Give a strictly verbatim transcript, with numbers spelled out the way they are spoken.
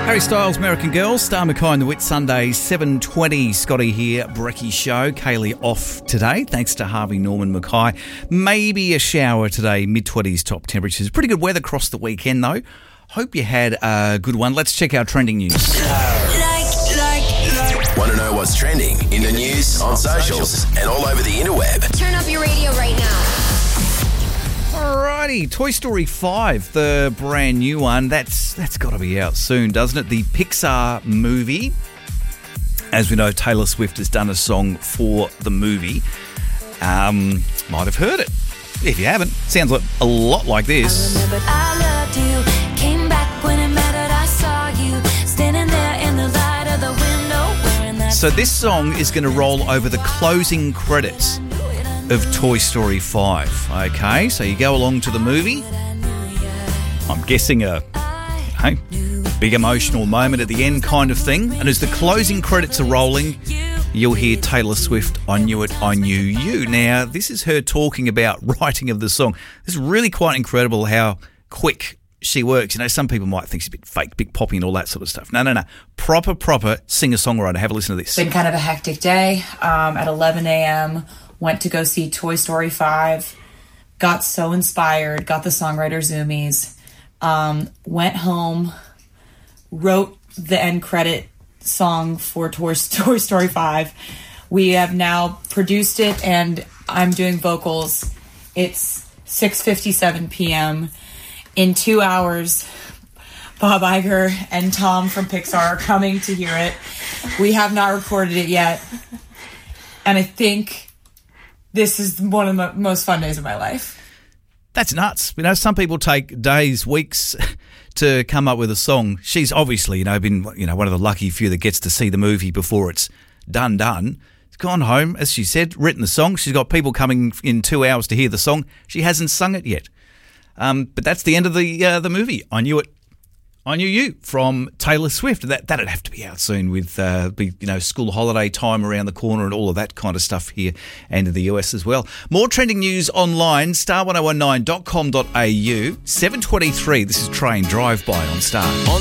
Harry Styles, American Girl, Star McKay and the Whitsunday, seven twenty. Scotty here, Brekkie Show. Kaylee off today, thanks to Harvey Norman Mackay. Maybe a shower today, mid-twenties top temperatures. Pretty good weather across the weekend, though. Hope you had a good one. Let's check our trending news. Like, like, like. Want to know what's trending in the news, on socials, and all over the interweb? Turn up your radio right now. Alrighty, Toy Story five, the brand new one. That's that's got to be out soon, doesn't it? The Pixar movie. As we know, Taylor Swift has done a song for the movie. Um, might have heard it. If you haven't, sounds like a lot like this. I remembered I loved you. Came back when it mattered. I saw you standing there in the light of the window wearing that. So this song is going to roll over the closing credits of Toy Story five. Okay, so you go along to the movie. I'm guessing a, hey, big emotional moment at the end kind of thing. And as the closing credits are rolling, you'll hear Taylor Swift, I Knew It, I Knew You. Now, this is her talking about writing of the song. It's really quite incredible how quick she works. You know, some people might think she's a bit fake, bit poppy and all that sort of stuff. No, no, no. Proper, proper singer-songwriter. Have a listen to this. It's been kind of a hectic day. Um, at eleven a.m., went to go see Toy Story five. Got so inspired. Got the songwriter zoomies. Um, went home. Wrote the end credit song for Toy, Toy Story five. We have now produced it, and I'm doing vocals. It's six fifty-seven p.m. In two hours, Bob Iger and Tom from Pixar are coming to hear it. We have not recorded it yet. And I think this is one of the most fun days of my life. That's nuts. You know, some people take days, weeks to come up with a song. She's obviously, you know, been, you know, one of the lucky few that gets to see the movie before it's done, done. She's gone home, as she said, written the song. She's got people coming in two hours to hear the song. She hasn't sung it yet. Um, but that's the end of the uh, the movie. I Knew It, I Knew You from Taylor Swift. That, that'd have to be out soon with, uh, be, you know, school holiday time around the corner and all of that kind of stuff here and in the U S as well. More trending news online, star ten nineteen dot com dot a u. seven twenty-three, this is Train Drive By on Star.